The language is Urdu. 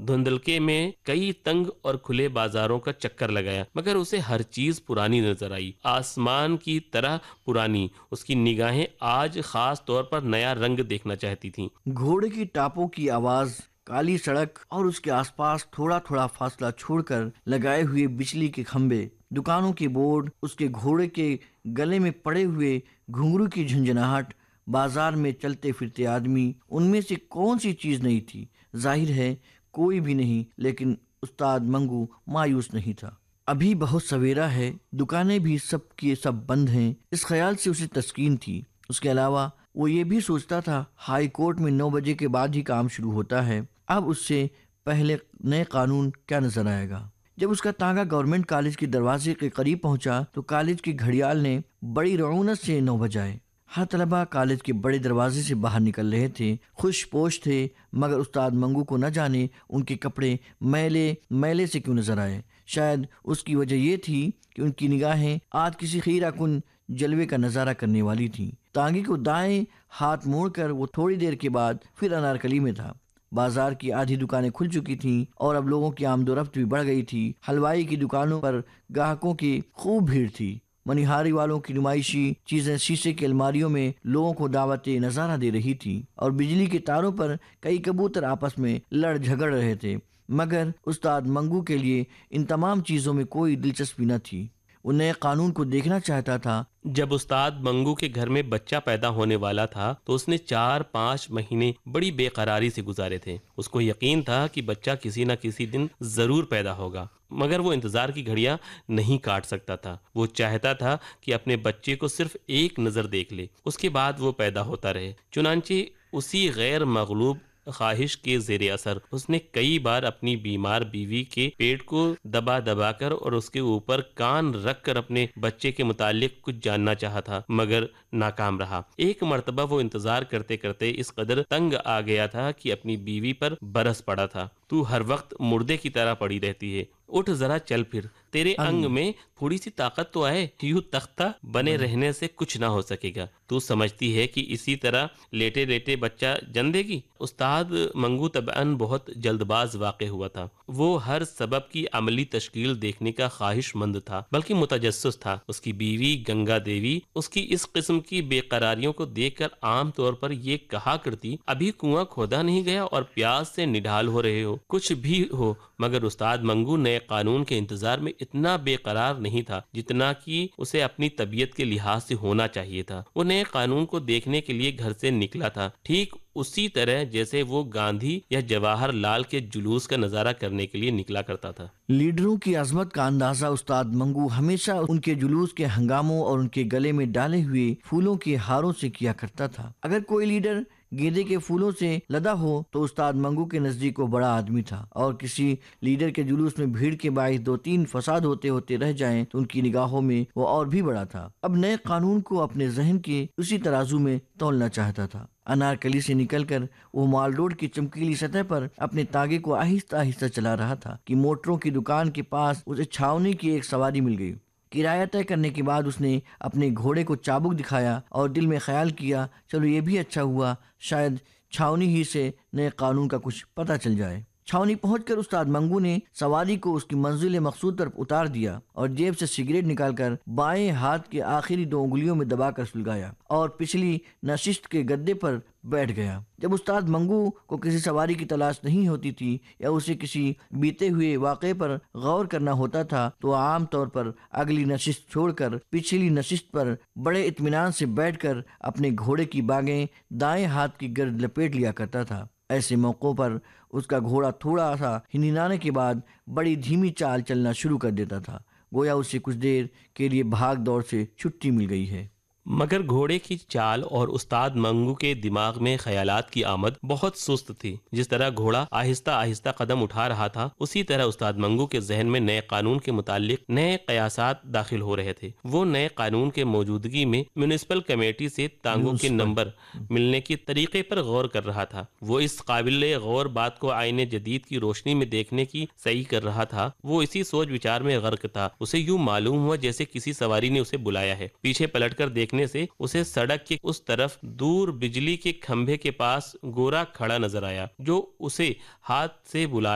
دھندلکے میں کئی تنگ اور کھلے بازاروں کا چکر لگایا، مگر اسے ہر چیز پرانی نظر آئی، آسمان کی طرح پرانی۔ اس کی نگاہیں آج خاص طور پر نیا رنگ دیکھنا چاہتی تھیں۔ گھوڑے کی ٹاپوں کی آواز، کالی سڑک اور اس کے آس پاس تھوڑا تھوڑا فاصلہ چھوڑ کر لگائے ہوئے بجلی کے کھمبے، دکانوں کے بورڈ، اس کے گھوڑے کے گلے میں پڑے ہوئے گھنگرو کی جھنجھناہٹ، بازار میں چلتے پھرتے آدمی، ان میں سے کون سی چیز نہیں تھی؟ ظاہر ہے کوئی بھی نہیں، لیکن استاد منگو مایوس نہیں تھا۔ ابھی بہت سویرا ہے، دکانیں بھی سب کی سب بند ہیں، اس خیال سے اسے تسکین تھی۔ اس کے علاوہ وہ یہ بھی سوچتا تھا ہائی کورٹ میں 9 بجے کے بعد ہی کام شروع ہوتا ہے، اب اس سے پہلے نئے قانون کیا نظر آئے گا۔ جب اس کا تانگا گورنمنٹ کالج کے دروازے کے قریب پہنچا تو کالج کی گھڑیال نے بڑی رعونت سے 9 بجائے۔ ہر طلبہ کالج کے بڑے دروازے سے باہر نکل رہے تھے، خوش پوش تھے، مگر استاد منگو کو نہ جانے ان کے کپڑے میلے میلے سے کیوں نظر آئے۔ شاید اس کی وجہ یہ تھی کہ ان کی نگاہیں آج کسی خیرہ کن جلوے کا نظارہ کرنے والی تھیں۔ تانگے کو دائیں ہاتھ موڑ کر وہ تھوڑی دیر کے بعد پھر انارکلی میں تھا۔ بازار کی آدھی دکانیں کھل چکی تھیں اور اب لوگوں کی آمد و رفت بھی بڑھ گئی تھی۔ حلوائی کی دکانوں پر گاہکوں کی خوب بھیڑ تھی، منیہاری والوں کی نمائشی چیزیں شیشے کی الماریوں میں لوگوں کو دعوت نظارہ دے رہی تھی، اور بجلی کے تاروں پر کئی کبوتر آپس میں لڑ جھگڑ رہے تھے، مگر استاد منگو کے لیے ان تمام چیزوں میں کوئی دلچسپی نہ تھی۔ وہ نئے قانون کو دیکھنا چاہتا تھا۔ جب استاد منگو کے گھر میں بچہ پیدا ہونے والا تھا تو اس نے 4-5 مہینے بڑی بے قراری سے گزارے تھے۔ اس کو یقین تھا کہ بچہ کسی نہ کسی دن ضرور پیدا ہوگا، مگر وہ انتظار کی گھڑیاں نہیں کاٹ سکتا تھا۔ وہ چاہتا تھا کہ اپنے بچے کو صرف ایک نظر دیکھ لے، اس کے بعد وہ پیدا ہوتا رہے۔ چنانچہ اسی غیر مغلوب خواہش کے زیر اثر اس نے کئی بار اپنی بیمار بیوی کے پیٹ کو دبا دبا کر اور اس کے اوپر کان رکھ کر اپنے بچے کے متعلق کچھ جاننا چاہا تھا، مگر ناکام رہا۔ ایک مرتبہ وہ انتظار کرتے کرتے اس قدر تنگ آ گیا تھا کہ اپنی بیوی پر برس پڑا تھا۔ تو ہر وقت مردے کی طرح پڑی رہتی ہے، اٹھ ذرا چل پھر، تیرے انگ میں تھوڑی سی طاقت تو آئے، یوں تختہ بنے رہنے سے کچھ نہ ہو سکے گا۔ تو سمجھتی ہے کہ اسی طرح لیٹے لیٹے بچہ جن دے گی؟ استاد منگو طبعاً بہت جلد باز واقع ہوا تھا۔ وہ ہر سبب کی عملی تشکیل دیکھنے کا خواہش مند تھا، بلکہ متجسس تھا۔ اس کی بیوی گنگا دیوی اس کی اس قسم کی بے قراریوں کو دیکھ کر عام طور پر یہ کہا کرتی، ابھی کنواں کھودا نہیں گیا اور پیاس سے نڈھال ہو رہے ہو، کچھ بھی ہو۔ مگر استاد منگو نئے قانون کے انتظار میں اتنا بے قرار نہیں تھا جتنا کہ اسے اپنی طبیعت کے لحاظ سے ہونا چاہیے تھا۔ وہ نئے قانون کو دیکھنے کے لیے گھر سے نکلا تھا، ٹھیک اسی طرح جیسے وہ گاندھی یا جواہر لال کے جلوس کا نظارہ کرنے کے لیے نکلا کرتا تھا۔ لیڈروں کی عظمت کا اندازہ استاد منگو ہمیشہ ان کے جلوس کے ہنگاموں اور ان کے گلے میں ڈالے ہوئے پھولوں کے ہاروں سے کیا کرتا تھا۔ اگر کوئی لیڈر گیندے کے پھولوں سے لدا ہو تو استاد منگو کے نزدیک وہ بڑا آدمی تھا، اور کسی لیڈر کے جلوس میں بھیڑ کے باعث 2-3 فساد ہوتے ہوتے رہ جائیں تو ان کی نگاہوں میں وہ اور بھی بڑا تھا۔ اب نئے قانون کو اپنے ذہن کے اسی ترازو میں تولنا چاہتا تھا۔ انارکلی سے نکل کر وہ مال روڈ کی چمکیلی سطح پر اپنے تانگے کو آہستہ آہستہ چلا رہا تھا کہ موٹروں کی دکان کے پاس اسے چھاؤنی کی ایک سواری مل گئی۔ کرایہ طے کرنے کے بعد اس نے اپنے گھوڑے کو چابک دکھایا اور دل میں خیال کیا، چلو یہ بھی اچھا ہوا، شاید چھاؤنی ہی سے نئے قانون کا کچھ پتہ چل جائے۔ چھاؤنی پہنچ کر استاد منگو نے سواری کو اس کی منزل مقصود پر اتار دیا اور جیب سے سگریٹ نکال کر بائیں ہاتھ کے آخری 2 انگلیوں میں دبا کر سلگایا اور پچھلی نشست کے گدے پر بیٹھ گیا۔ جب استاد منگو کو کسی سواری کی تلاش نہیں ہوتی تھی یا اسے کسی بیتے ہوئے واقعے پر غور کرنا ہوتا تھا تو عام طور پر اگلی نشست چھوڑ کر پچھلی نشست پر بڑے اطمینان سے بیٹھ کر اپنے گھوڑے کی باگیں دائیں ہاتھ کی گرد لپیٹ لیا کرتا تھا۔ ایسے موقعوں پر اس کا گھوڑا تھوڑا سا ہنہنانے کے بعد بڑی دھیمی چال چلنا شروع کر دیتا تھا، گویا اسے کچھ دیر کے لیے بھاگ دوڑ سے چھٹی مل گئی ہے۔ مگر گھوڑے کی چال اور استاد منگو کے دماغ میں خیالات کی آمد بہت سست تھی۔ جس طرح گھوڑا آہستہ آہستہ قدم اٹھا رہا تھا، اسی طرح استاد منگو کے ذہن میں نئے قانون کے متعلق نئے قیاسات داخل ہو رہے تھے۔ وہ نئے قانون کے موجودگی میں میونسپل کمیٹی سے تانگوں کے نمبر ملنے کے طریقے پر غور کر رہا تھا۔ وہ اس قابل غور بات کو آئین جدید کی روشنی میں دیکھنے کی سعی کر رہا تھا۔ وہ اسی سوچ وچار میں غرق تھا۔ اسے یوں معلوم ہوا جیسے کسی سواری نے اسے بلایا ہے۔ پیچھے پلٹ کر دیکھنے سے اسے سڑک کے اس طرف دور بجلی کے کھمبے کے پاس گورا کھڑا نظر آیا، جو اسے ہاتھ سے بلا